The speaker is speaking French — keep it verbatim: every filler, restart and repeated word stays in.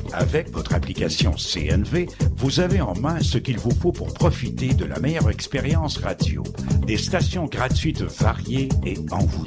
Avec votre application C N V, vous avez en main ce qu'il vous faut pour profiter de la meilleure expérience radio. Des stations gratuites variées et envoûtantes.